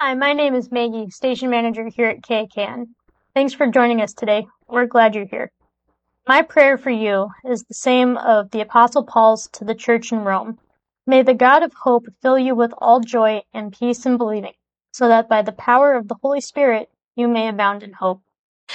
Hi, my name is Maggie, Station Manager here at KCAN. Thanks for joining us today. We're glad you're here. My prayer for you is the same of the Apostle Paul's to the church in Rome. May the God of hope fill you with all joy and peace in believing, so that by the power of the Holy Spirit you may abound in hope.